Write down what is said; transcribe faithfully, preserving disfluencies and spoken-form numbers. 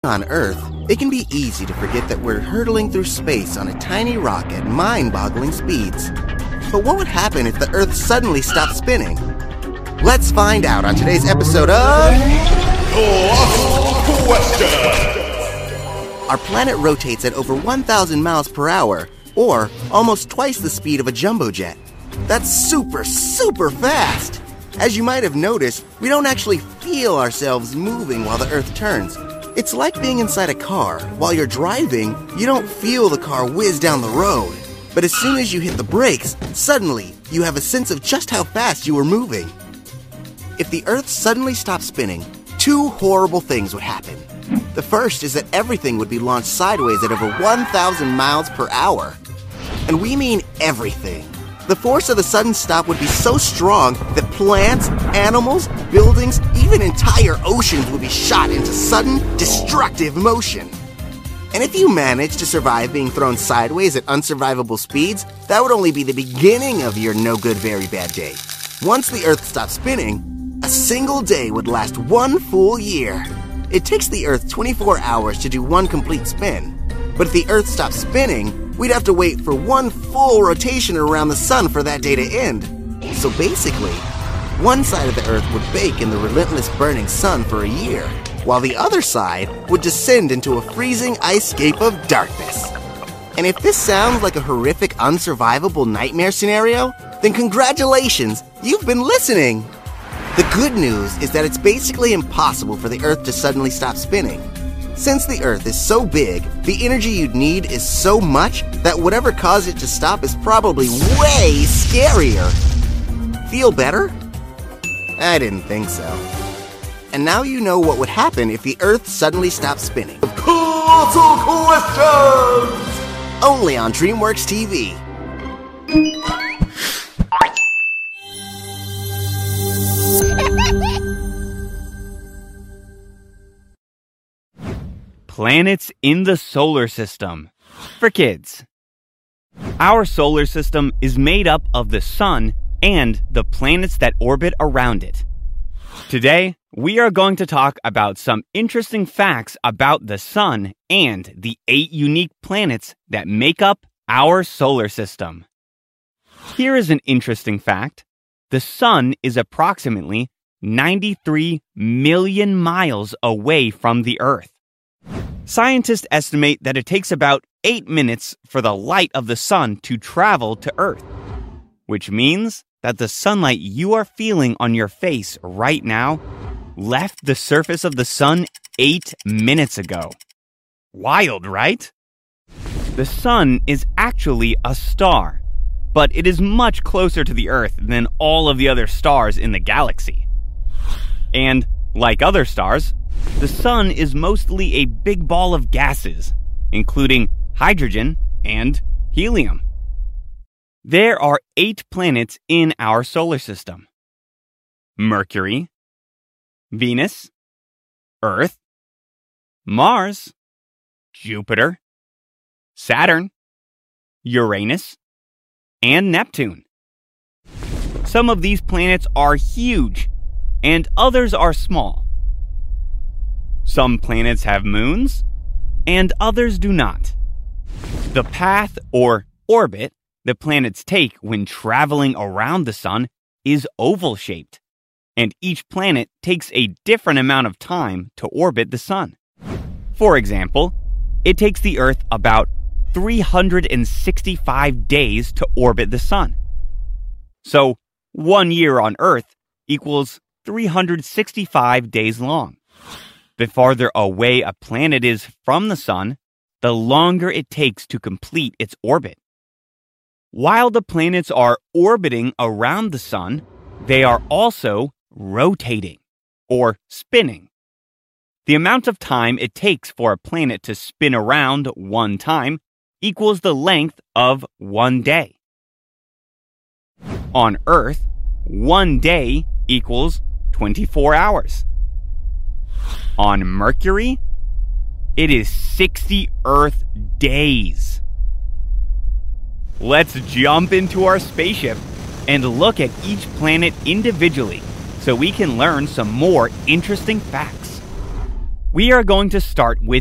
On Earth, it can be easy to forget that we're hurtling through space on a tiny rock at mind-boggling speeds. But what would happen if the Earth suddenly stopped spinning? Let's find out on today's episode of... Colossal Question! Our planet rotates at over one thousand miles per hour, or almost twice the speed of a jumbo jet. That's super, super fast! As you might have noticed, we don't actually feel ourselves moving while the Earth turns. It's like being inside a car. While you're driving, you don't feel the car whiz down the road. But as soon as you hit the brakes, suddenly you have a sense of just how fast you were moving. If the Earth suddenly stopped spinning, two horrible things would happen. The first is that everything would be launched sideways at over one thousand miles per hour. And we mean everything. The force of the sudden stop would be so strong that plants, animals, buildings, even entire oceans would be shot into sudden, destructive motion. And if you manage to survive being thrown sideways at unsurvivable speeds, that would only be the beginning of your no-good, very bad day. Once the Earth stopped spinning, a single day would last one full year. It takes the Earth twenty-four hours to do one complete spin. But if the Earth stopped spinning, we'd have to wait for one full rotation around the sun for that day to end. So basically, one side of the Earth would bake in the relentless burning sun for a year, while the other side would descend into a freezing ice-scape of darkness. And if this sounds like a horrific, unsurvivable nightmare scenario, then congratulations, you've been listening! The good news is that it's basically impossible for the Earth to suddenly stop spinning. Since the Earth is so big, the energy you'd need is so much that whatever caused it to stop is probably way scarier. Feel better? I didn't think so. And now you know what would happen if the Earth suddenly stopped spinning. Colossal Questions! Only on DreamWorks T V. Planets in the solar system. For kids. Our solar system is made up of the sun and the planets that orbit around it. Today, we are going to talk about some interesting facts about the sun and the eight unique planets that make up our solar system. Here is an interesting fact. The sun is approximately ninety-three million miles away from the Earth. Scientists estimate that it takes about eight minutes for the light of the sun to travel to Earth, which means that the sunlight you are feeling on your face right now left the surface of the sun eight minutes ago. Wild, right? The sun is actually a star, but it is much closer to the Earth than all of the other stars in the galaxy. And, like other stars, the sun is mostly a big ball of gases, including hydrogen and helium. There are eight planets in our solar system: Mercury, Venus, Earth, Mars, Jupiter, Saturn, Uranus, and Neptune. Some of these planets are huge, and others are small. Some planets have moons, and others do not. The path or orbit the planets take when traveling around the sun is oval-shaped, and each planet takes a different amount of time to orbit the sun. For example, it takes the Earth about three hundred sixty-five days to orbit the sun. So, one year on Earth equals three hundred sixty-five days long. The farther away a planet is from the sun, the longer it takes to complete its orbit. While the planets are orbiting around the sun, they are also rotating, or spinning. The amount of time it takes for a planet to spin around one time equals the length of one day. On Earth, one day equals twenty-four hours. On Mercury, it is sixty Earth days. Let's jump into our spaceship and look at each planet individually so we can learn some more interesting facts. We are going to start with